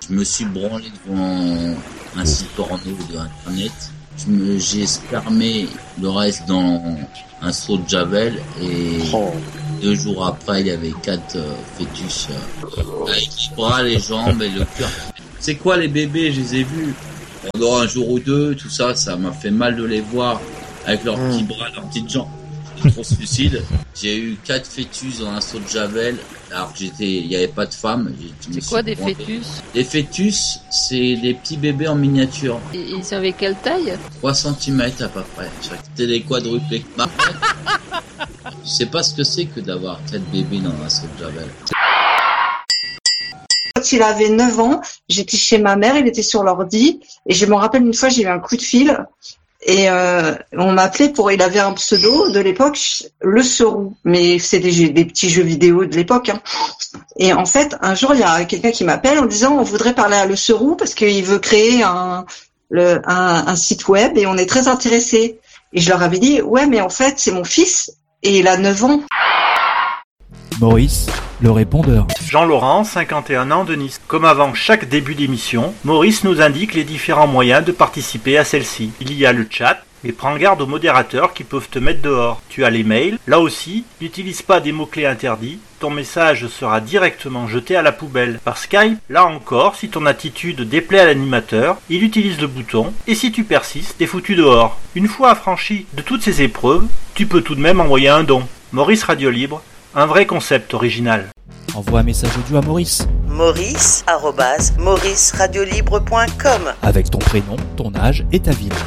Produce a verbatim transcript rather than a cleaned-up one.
Je me suis branlé devant un site porno de internet. Je me, j'ai spermé le reste dans un seau de javel et oh. deux jours après, il y avait quatre euh, fœtus euh, avec les bras, les jambes et le cœur. C'est quoi les bébés? Je les ai vus pendant un jour ou deux, tout ça, ça m'a fait mal de les voir avec leurs mmh. petits bras, leurs petites jambes. J'étais trop lucide. J'ai eu quatre fœtus dans un seau de javel. Alors que j'étais, il n'y avait pas de femme. C'est quoi des pointé. fœtus? Les fœtus, c'est des petits bébés en miniature. Et ils avaient quelle taille? trois centimètres à peu près. C'était des quadruplés. Je sais pas ce que c'est que d'avoir quatre bébés dans un seau de javel. Quand il avait neuf ans, j'étais chez ma mère, il était sur l'ordi, et je me rappelle une fois, j'ai eu un coup de fil, et euh, on m'appelait pour, il avait un pseudo de l'époque, Le Serou, mais c'est des, des petits jeux vidéo de l'époque. Hein. Et en fait, un jour, il y a quelqu'un qui m'appelle en disant, on voudrait parler à Le Serou parce qu'il veut créer un, le, un, un site web et on est très intéressés. Et je leur avais dit, ouais, mais en fait, c'est mon fils et il a neuf ans. Maurice, le répondeur. Jean-Laurent, cinquante et un ans de Nice. Comme avant chaque début d'émission, Maurice nous indique les différents moyens de participer à celle-ci. Il y a le chat, mais prends garde aux modérateurs qui peuvent te mettre dehors. Tu as les mails, là aussi, n'utilise pas des mots-clés interdits, ton message sera directement jeté à la poubelle. Par Skype, là encore, si ton attitude déplaît à l'animateur, il utilise le bouton, et si tu persistes, t'es foutu dehors. Une fois affranchi de toutes ces épreuves, tu peux tout de même envoyer un don. Maurice Radio Libre, un vrai concept original. Envoie un message audio à Maurice. Maurice arobase maurice radio libre point com avec ton prénom, ton âge et ta ville.